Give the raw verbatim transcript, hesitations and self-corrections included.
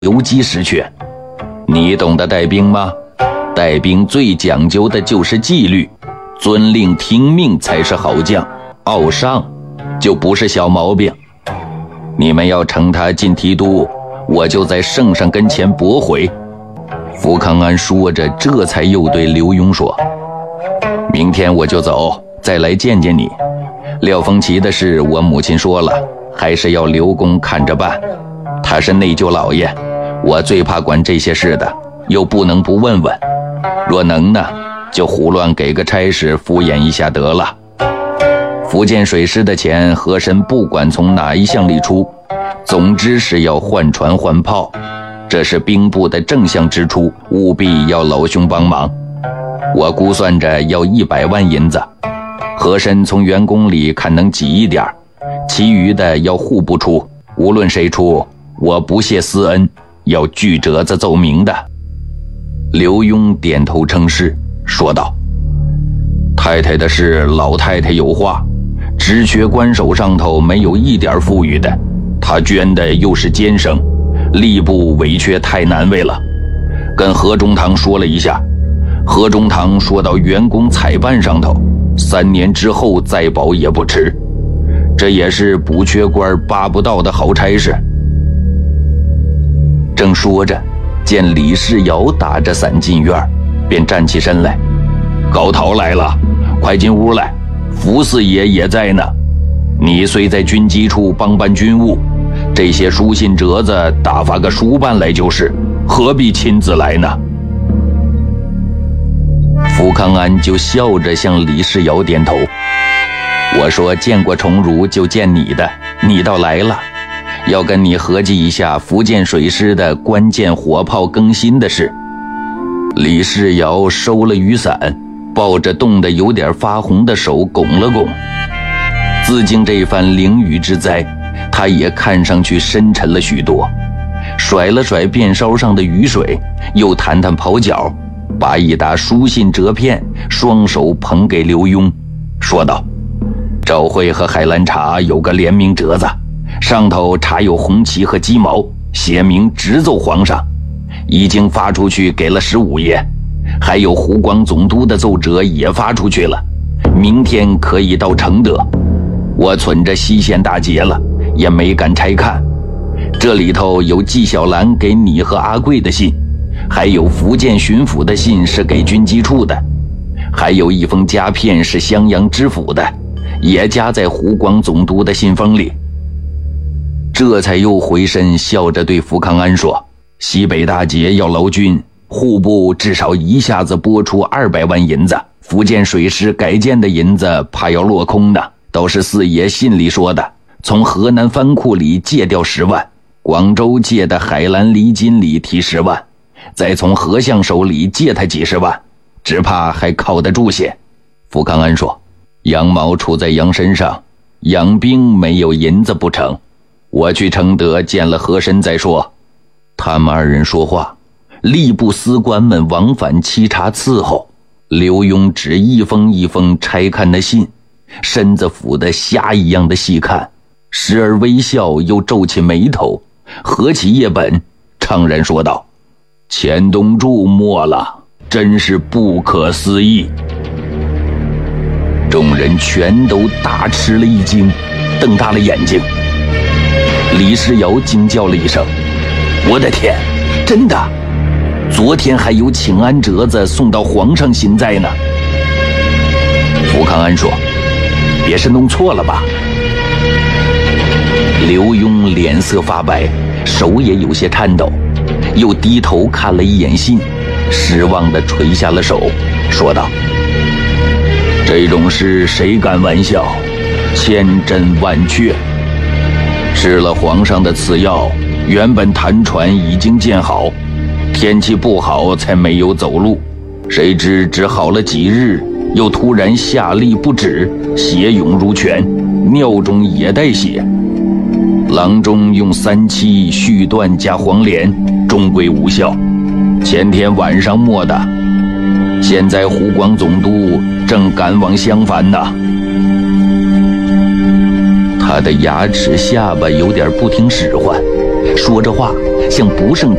游击失去。你懂得带兵吗？带兵最讲究的就是纪律，遵令听命才是好将，傲上就不是小毛病。你们要呈他进提督，我就在圣上跟前驳回。福康安说着，这才又对刘墉说：明天我就走，再来见见你。廖凤岐的事我母亲说了，还是要刘公看着办。他是内疚老爷，我最怕管这些事的，又不能不问问。若能呢，就胡乱给个差事敷衍一下得了。福建水师的钱，和珅不管从哪一项里出，总之是要换船换炮，这是兵部的正项支出，务必要老兄帮忙。我估算着要一百万银子，和珅从员工里看能挤一点，其余的要户部出，无论谁出，我不谢私恩，要锯折子奏明的。刘墉点头称是，说道：太太的事，老太太有话，只缺官手上头没有一点富裕的，他捐的又是监生，吏部委缺太难为了。跟何中堂说了一下，何中堂说到员工采办上头，三年之后再保也不迟，这也是补缺官扒不到的好差事。正说着，见李世尧打着伞进院，便站起身来：高陶来了，快进屋来，福四爷也在呢。你虽在军机处帮办军务，这些书信折子打发个书办来就是，何必亲自来呢？福康安就笑着向李世尧点头：我说见过崇儒就见你的，你倒来了，要跟你合计一下福建水师的关键火炮更新的事。李世尧收了雨伞，抱着冻得有点发红的手拱了拱。自经这番淋雨之灾，他也看上去深沉了许多，甩了甩便梢上的雨水，又弹弹跑脚，把一沓书信折片双手捧给刘墉，说道：赵慧和海兰察有个联名折子，上头插有红旗和鸡毛，写明直奏皇上，已经发出去给了十五爷，还有湖广总督的奏折也发出去了，明天可以到承德。我存着西县大捷了，也没敢拆看。这里头有纪晓岚给你和阿贵的信，还有福建巡抚的信是给军机处的，还有一封夹片是襄阳知府的，也夹在湖广总督的信封里。这才又回身笑着对福康安说：西北大捷要劳军，户部至少一下子拨出二百万银子，福建水师改建的银子怕要落空呢，都是四爷信里说的，从河南藩库里借掉十万，广州借的海蓝离金里提十万，再从何相手里借他几十万，只怕还靠得住些。福康安说：羊毛出在羊身上，养兵没有银子不成，我去承德见了和珅再说。他们二人说话，吏部司官们往返沏茶伺候，刘墉只一封一封拆看那信，身子俯得虾一样的细看，时而微笑，又皱起眉头，合起页本，怅然说道：钱东柱没了，真是不可思议。众人全都大吃了一惊，瞪大了眼睛。李世尧惊叫了一声：我的天，真的，昨天还有请安折子送到皇上信在呢。福康安说：别是弄错了吧？刘墉脸色发白，手也有些颤抖，又低头看了一眼信，失望地垂下了手，说道：这种事谁敢玩笑，千真万确。吃了皇上的赐药，原本弹船已经建好，天气不好才没有走路，谁知只好了几日，又突然下痢不止，血涌如泉，尿中也带血。郎中用三七续断加黄连，终归无效，前天晚上没的，现在湖广总督正赶往襄樊呢。他的牙齿下巴有点不听使唤， 说着话，像不胜